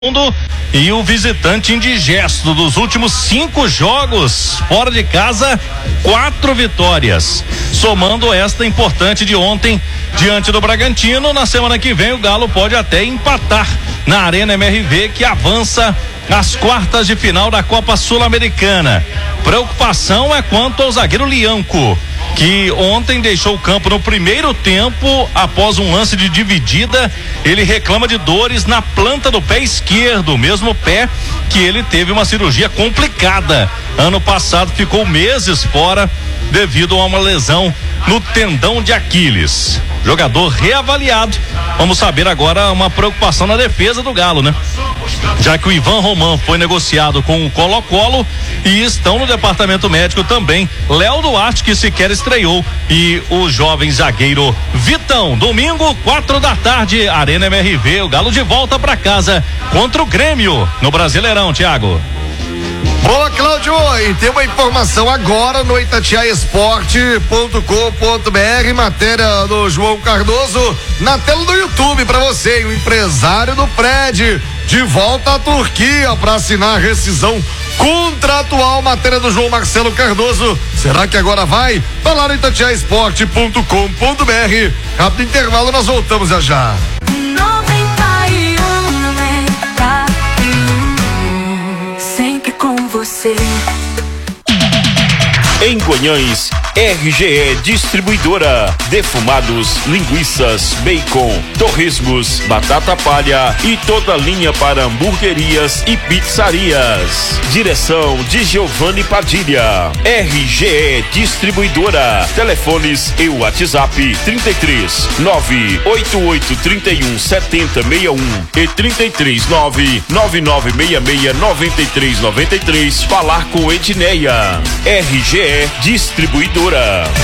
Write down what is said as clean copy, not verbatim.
E o visitante indigesto dos últimos 5 jogos fora de casa, 4 vitórias, somando esta importante de ontem diante do Bragantino. Na semana que vem o Galo pode até empatar na Arena MRV, que avança às quartas de final da Copa Sul-Americana. Preocupação é quanto ao zagueiro Lianco, que ontem deixou o campo no primeiro tempo após um lance de dividida. Ele reclama de dores na planta do pé esquerdo, mesmo pé que ele teve uma cirurgia complicada. Ano passado ficou meses fora devido a uma lesão no tendão de Aquiles. Jogador reavaliado. Vamos saber agora uma preocupação na defesa do Galo, né? Já que o Ivan Roman foi negociado com o Colo-Colo e estão no departamento médico também Léo Duarte, que sequer estreou, e o jovem zagueiro Vitão. Domingo, 4 da tarde, Arena MRV, o Galo de volta para casa contra o Grêmio no Brasileirão, Thiago. Boa, Cláudio, e tem uma informação agora no itatiaesporte.com.br, matéria do João Cardoso na tela do YouTube para você. O empresário do Fred de volta à Turquia para assinar rescisão contratual, matéria do João Marcelo Cardoso. Será que agora vai? Tá lá no itatiaesporte.com.br. Rápido intervalo, nós voltamos já. Você. Em Guanhães, RGE Distribuidora, defumados, linguiças, bacon, torresmos, batata palha e toda linha para hamburguerias e pizzarias. Direção de Giovanni Padilha. RGE Distribuidora. Telefones e WhatsApp 33 988 31 70 61 e 33 99966 9393. Falar com Edneia. RGE Distribuidora.